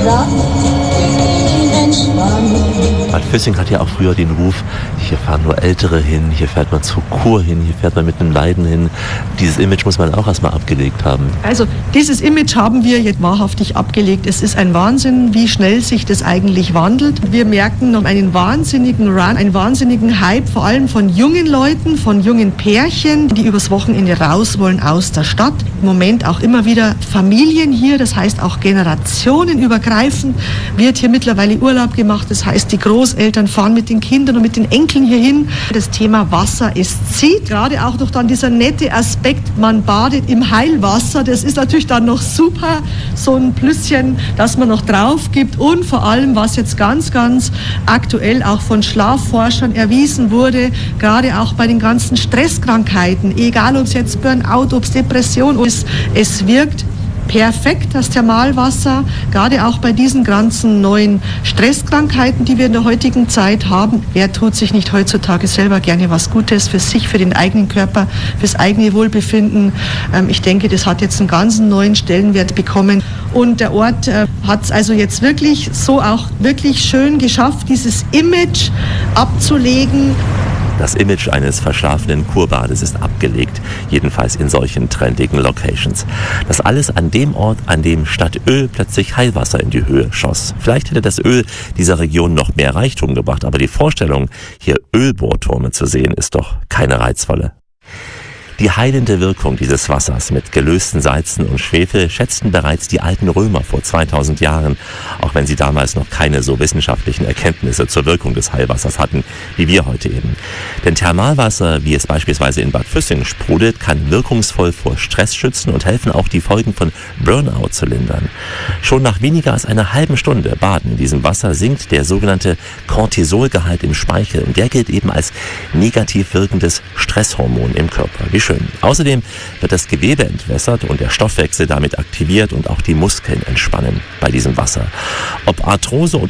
Bad Füssing hat ja auch früher den Ruf, hier fahren nur Ältere hin, hier fährt man zur Kur hin, hier fährt man mit einem Leiden hin. Dieses Image muss man auch erstmal abgelegt haben. Also dieses Image haben wir jetzt wahrhaftig abgelegt. Es ist ein Wahnsinn, wie schnell sich das eigentlich wandelt. Wir merken noch einen wahnsinnigen Run, einen wahnsinnigen Hype, vor allem von jungen Leuten, von jungen Pärchen, die übers Wochenende raus wollen aus der Stadt. Im Moment auch immer wieder Familien hier, das heißt auch generationenübergreifend wird hier mittlerweile Urlaub gemacht. Das heißt, die Großeltern fahren mit den Kindern und mit den Enkeln hier hin. Das Thema Wasser, es zieht. Gerade auch noch dann dieser nette Aspekt, man badet im Heilwasser. Das ist natürlich dann noch super, so ein Plüsschen, das man noch drauf gibt. Und vor allem, was jetzt ganz, ganz aktuell auch von Schlafforschern erwiesen wurde, gerade auch bei den ganzen Stresskrankheiten, egal ob es jetzt Burnout, ob es Depression ist, es wirkt perfekt, das Thermalwasser, gerade auch bei diesen ganzen neuen Stresskrankheiten, die wir in der heutigen Zeit haben. Wer tut sich nicht heutzutage selber gerne was Gutes für sich, für den eigenen Körper, fürs eigene Wohlbefinden? Ich denke, das hat jetzt einen ganz neuen Stellenwert bekommen. Und der Ort hat es also jetzt wirklich so auch wirklich schön geschafft, dieses Image abzulegen. Das Image eines verschlafenen Kurbades ist abgelegt, jedenfalls in solchen trendigen Locations. Das alles an dem Ort, an dem statt Öl plötzlich Heilwasser in die Höhe schoss. Vielleicht hätte das Öl dieser Region noch mehr Reichtum gebracht, aber die Vorstellung, hier Ölbohrturme zu sehen, ist doch keine reizvolle. Die heilende Wirkung dieses Wassers mit gelösten Salzen und Schwefel schätzten bereits die alten Römer vor 2000 Jahren, auch wenn sie damals noch keine so wissenschaftlichen Erkenntnisse zur Wirkung des Heilwassers hatten, wie wir heute eben. Denn Thermalwasser, wie es beispielsweise in Bad Füssing sprudelt, kann wirkungsvoll vor Stress schützen und helfen auch die Folgen von Burnout zu lindern. Schon nach weniger als einer halben Stunde Baden in diesem Wasser sinkt der sogenannte Cortisolgehalt im Speichel und der gilt eben als negativ wirkendes Stresshormon im Körper. Wie schön. Außerdem wird das Gewebe entwässert und der Stoffwechsel damit aktiviert und auch die Muskeln entspannen bei diesem Wasser. Ob Arthrose oder